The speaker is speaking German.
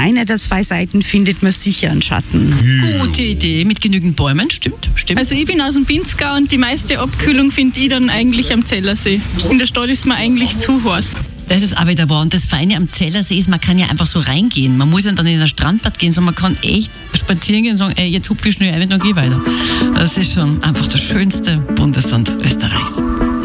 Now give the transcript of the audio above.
eine der zwei Seiten findet man sicher einen Schatten. Gute Idee, mit genügend Bäumen, stimmt. Also ich bin aus dem Pinzgau und die meiste Abkühlung finde ich dann eigentlich am Zellersee. In der Stadt ist mir eigentlich zu heiß. Das ist auch wieder wahr. Und das Feine am Zellersee ist, man kann ja einfach so reingehen. Man muss ja dann in ein Strandbad gehen, sondern man kann echt spazieren gehen und sagen, jetzt hupfe ich schnell ein und dann geh weiter. Das ist schon einfach das schönste Bundesland Österreichs.